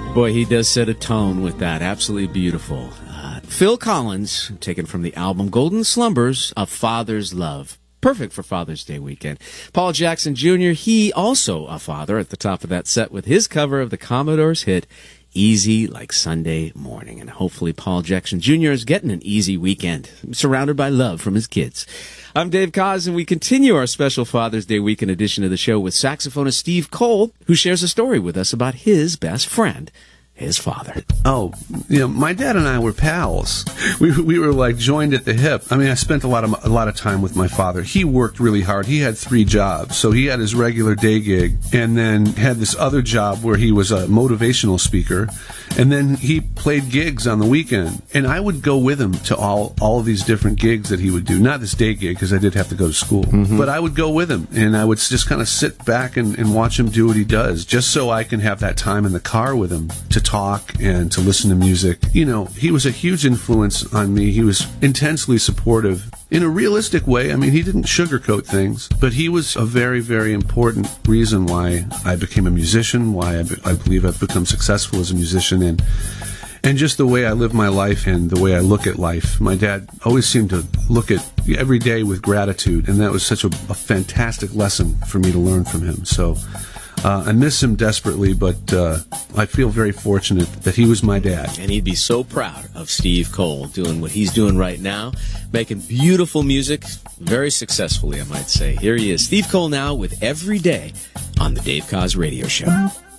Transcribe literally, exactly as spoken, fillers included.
Boy, he does set a tone with that. Absolutely beautiful. Uh, Phil Collins, taken from the album Golden Slumbers, A Father's Love. Perfect for Father's Day weekend. Paul Jackson Junior, he also a father at the top of that set with his cover of the Commodores' hit, Easy Like Sunday Morning. And hopefully Paul Jackson Junior is getting an easy weekend, surrounded by love from his kids. I'm Dave Koz, and we continue our special Father's Day weekend edition of the show with saxophonist Steve Cole, who shares a story with us about his best friend, his father. Oh, you know, my dad and I were pals. We we were like joined at the hip. I mean, I spent a lot of a lot of time with my father. He worked really hard. He had three jobs. So he had his regular day gig, and then had this other job where he was a motivational speaker, and then he played gigs on the weekend. And I would go with him to all all of these different gigs that he would do. Not this day gig, because I did have to go to school, mm-hmm. but I would go with him, and I would just kind of sit back and, and watch him do what he does, just so I can have that time in the car with him to talk and to listen to music. You know, he was a huge influence on me. He was intensely supportive in a realistic way. I mean, he didn't sugarcoat things, but he was a very, very important reason why I became a musician, why I, be- I believe I've become successful as a musician, and and just the way I live my life and the way I look at life. My dad always seemed to look at every day with gratitude, and that was such a, a fantastic lesson for me to learn from him. So Uh, I miss him desperately, but uh, I feel very fortunate that he was my dad. And he'd be so proud of Steve Cole doing what he's doing right now, making beautiful music, very successfully, I might say. Here he is, Steve Cole now with Every Day on the Dave Koz Radio Show.